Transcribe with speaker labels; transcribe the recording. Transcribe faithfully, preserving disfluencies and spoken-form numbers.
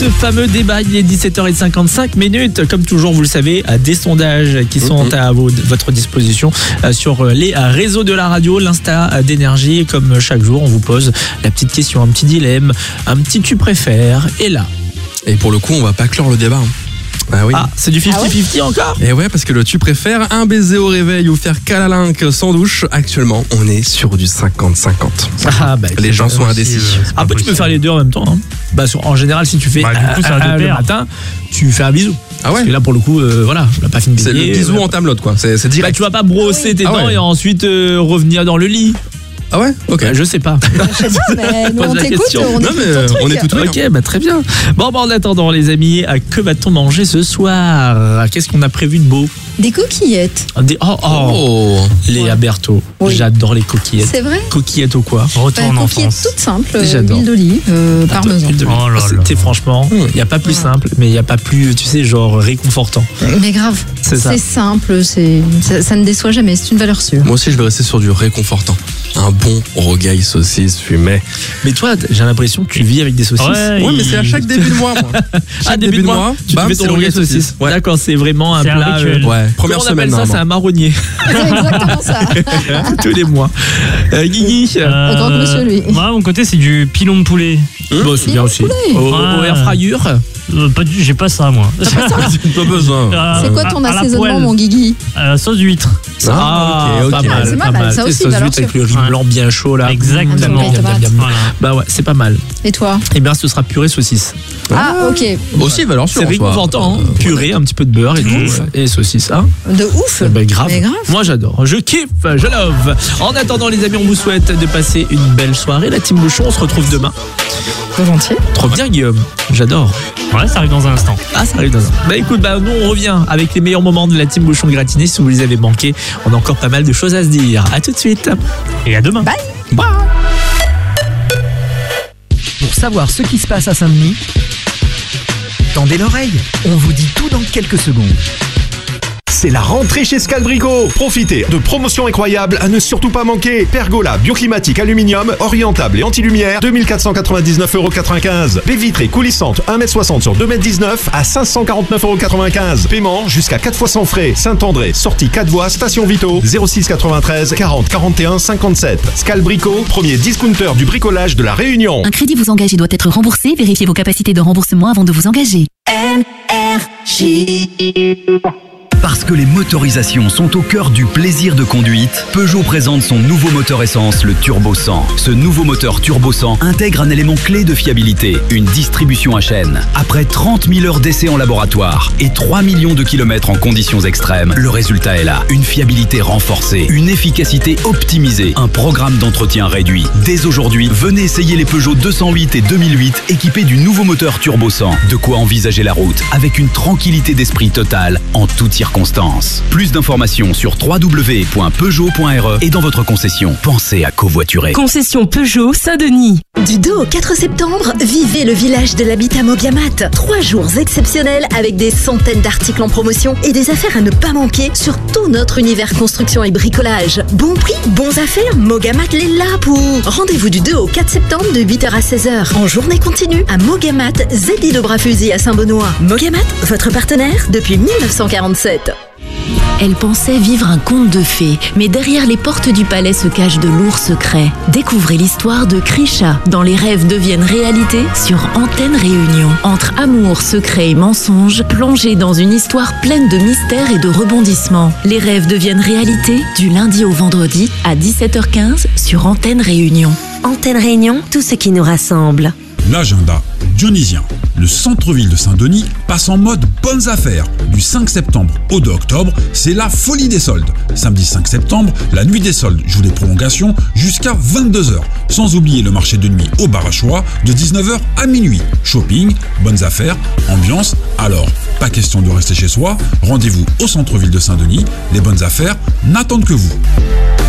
Speaker 1: ce fameux débat. Il est dix-sept heures cinquante-cinq minutes. Comme toujours, vous le savez, des sondages qui sont mmh. à vos, votre disposition sur les réseaux de la radio, l'Insta d'Énergie. Comme chaque jour, on vous pose la petite question, un petit dilemme, un petit tu préfères. Et là.
Speaker 2: Et pour le coup, on va pas clore le débat.
Speaker 1: Ah oui. Ah, c'est du cinquante cinquante ah ouais encore.
Speaker 2: Et ouais, parce que le tu préfères un baiser au réveil ou faire câlin sans douche. Actuellement, on est sur du cinquante cinquante.
Speaker 1: Ah bah,
Speaker 2: les gens sont indécis.
Speaker 1: Euh, ah bah, tu peux faire les deux en même temps. Hein. Bah, sur, en général, si tu fais
Speaker 3: bah, coup,
Speaker 1: à, à, le matin, tu fais un bisou.
Speaker 2: Ah ouais.
Speaker 1: Parce que là, pour le coup, euh, voilà, on n'a pas fini de
Speaker 2: C'est le bisou
Speaker 1: ouais.
Speaker 2: en tamelote, quoi. C'est, c'est direct.
Speaker 1: Bah, tu vas pas brosser ah oui. tes dents ah ouais. et ensuite euh, revenir dans le lit.
Speaker 2: Ah ouais, ok.
Speaker 1: Bah, je sais pas.
Speaker 4: Je sais pas, mais nous, on t'écoute, on
Speaker 2: non, mais euh, on est tout
Speaker 1: Ok, bah très bien. Bon, bah, en attendant, les amis, que va-t-on manger ce soir? Qu'est-ce qu'on a prévu de beau?
Speaker 4: Des coquillettes.
Speaker 1: Des... Oh, oh,
Speaker 2: oh.
Speaker 1: Les
Speaker 4: ouais.
Speaker 1: Berthaud. Oui. J'adore les coquillettes.
Speaker 4: C'est vrai?
Speaker 1: Coquillettes au quoi?
Speaker 3: Retourne
Speaker 4: bah,
Speaker 3: en
Speaker 4: coquillettes
Speaker 3: France.
Speaker 4: toutes simples,
Speaker 1: J'adore.
Speaker 4: huile d'olive, euh, parmesan.
Speaker 3: Oh là là.
Speaker 1: C'était franchement, il n'y a pas plus ouais. simple, mais il n'y a pas plus, tu sais, genre réconfortant.
Speaker 4: Mais grave, c'est, c'est simple, c'est, ça, ça ne déçoit jamais, c'est une valeur sûre.
Speaker 2: Moi aussi, je vais rester sur du réconfortant. Un bon rogaille saucisse fumée.
Speaker 1: Mais toi, j'ai l'impression que tu vis avec des saucisses.
Speaker 2: Ouais, ouais mais c'est à chaque début de mois, moi. Chaque
Speaker 1: à début, début de mois, mois
Speaker 2: tu
Speaker 1: bam, fais ton rogaille saucisse. saucisse. Ouais. D'accord, c'est vraiment un
Speaker 3: c'est
Speaker 1: plat.
Speaker 3: Un
Speaker 1: euh,
Speaker 2: ouais. Première
Speaker 1: on
Speaker 2: semaine,
Speaker 1: appelle ça, c'est un marronnier.
Speaker 4: C'est exactement ça.
Speaker 1: Tous les mois. Euh, Guigui.
Speaker 4: Euh, Autant que monsieur, lui.
Speaker 3: Moi, à mon côté, c'est du pilon de poulet.
Speaker 1: Mmh. Bon, c'est bien aussi. Au, au air fryer.
Speaker 3: Euh, pas du, j'ai pas ça, moi.
Speaker 4: T'as pas ça
Speaker 2: pas besoin.
Speaker 4: Euh, c'est quoi ton assaisonnement, mon Guigui?
Speaker 3: euh, Sauce d'huître.
Speaker 1: Ah, ok, ok.
Speaker 4: Pas mal, c'est pas mal. Ça aussi,
Speaker 1: sauce d'huître avec le riz
Speaker 3: ouais.
Speaker 1: blanc bien chaud, là.
Speaker 3: Exactement.
Speaker 1: Bien, bien, bien. Voilà. Bah ouais, c'est pas mal.
Speaker 4: Et toi?
Speaker 1: Eh bien, ce sera purée saucisse.
Speaker 4: Ah, ok.
Speaker 2: Aussi, valeur sûre.
Speaker 1: C'est réconfortant, hein. Purée, un petit peu de beurre et tout. Et saucisse, hein.
Speaker 4: De ouf.
Speaker 1: Bah, grave.
Speaker 4: Mais grave.
Speaker 1: Moi, j'adore. Je kiffe, je love. En attendant, les amis, on vous souhaite de passer une belle soirée. La team Bouchon, on se retrouve demain.
Speaker 4: Volontiers.
Speaker 1: Trop bien, Guillaume. J'adore.
Speaker 3: Ouais, ça arrive dans un instant.
Speaker 1: Ah, ça arrive dans un instant. Bah écoute, bah nous on revient avec les meilleurs moments de la team Bouchon gratinée. Si vous les avez manqués, on a encore pas mal de choses à se dire. À tout de suite.
Speaker 3: Et à demain.
Speaker 4: Bye.
Speaker 1: Bye.
Speaker 5: Pour savoir ce qui se passe à Saint-Denis, tendez l'oreille. On vous dit tout dans quelques secondes.
Speaker 6: C'est la rentrée chez Scalbrico. Profitez de promotions incroyables à ne surtout pas manquer. Pergola bioclimatique aluminium, orientable et anti-lumière, deux mille quatre cent quatre-vingt-dix-neuf euros quatre-vingt-quinze. Baie vitrée coulissante un mètre soixante sur deux mètres dix-neuf à cinq cent quarante-neuf euros quatre-vingt-quinze. Paiement jusqu'à quatre fois sans frais. Saint-André, sortie quatre voies, station Vito, zéro six quatre-vingt-treize quarante quarante et un cinquante-sept. Scalbrico, premier discounter du bricolage de la Réunion.
Speaker 7: Un crédit vous engage et doit être remboursé. Vérifiez vos capacités de remboursement avant de vous engager.
Speaker 8: N R J.
Speaker 5: Parce que les motorisations sont au cœur du plaisir de conduite, Peugeot présente son nouveau moteur essence, le Turbo cent. Ce nouveau moteur Turbo cent intègre un élément clé de fiabilité, une distribution à chaîne. Après trente mille heures d'essai en laboratoire et trois millions de kilomètres en conditions extrêmes, le résultat est là. Une fiabilité renforcée, une efficacité optimisée, un programme d'entretien réduit. Dès aujourd'hui, venez essayer les Peugeot deux cent huit et deux mille huit équipés du nouveau moteur Turbo cent. De quoi envisager la route avec une tranquillité d'esprit totale en toutes circonstances. Plus d'informations sur w w w point peugeot point r e et dans votre concession. Pensez à covoiturer.
Speaker 9: Concession Peugeot Saint-Denis.
Speaker 8: Du deux au quatre septembre, vivez le village de l'habitat Mogamat. Trois jours exceptionnels avec des centaines d'articles en promotion et des affaires à ne pas manquer sur tout notre univers construction et bricolage. Bon prix, bons affaires, Mogamat l'est là pour. Rendez-vous du deux au quatre septembre de huit heures à seize heures. En journée continue à Mogamat, Zeddy de Bras-Fusil à Saint-Benoît. Mogamat, votre partenaire depuis mille neuf cent quarante-sept.
Speaker 7: Elle pensait vivre un conte de fées, mais derrière les portes du palais se cachent de lourds secrets. Découvrez l'histoire de Krisha dans Les rêves deviennent réalité sur Antenne Réunion. Entre amour, secret et mensonge, plongez dans une histoire pleine de mystères et de rebondissements. Les rêves deviennent réalité du lundi au vendredi à dix-sept heures quinze sur Antenne Réunion.
Speaker 8: Antenne Réunion, tout ce qui nous rassemble.
Speaker 10: L'agenda dionysien. Le centre-ville de Saint-Denis passe en mode bonnes affaires. Du cinq septembre au deux octobre, c'est la folie des soldes. Samedi cinq septembre, la nuit des soldes joue des prolongations jusqu'à vingt-deux heures. Sans oublier le marché de nuit au bar à choix de dix-neuf heures à minuit. Shopping, bonnes affaires, ambiance. Alors, pas question de rester chez soi. Rendez-vous au centre-ville de Saint-Denis. Les bonnes affaires n'attendent que vous.